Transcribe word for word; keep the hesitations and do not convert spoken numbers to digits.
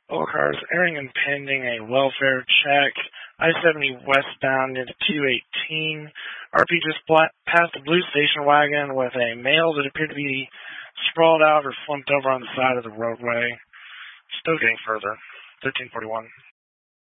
All cars airing and pending a welfare check. I seventy westbound into two eighteen. R P just passed a blue station wagon with a male that appeared to be sprawled out or slumped over on the side of the roadway. Still getting further. thirteen forty-one.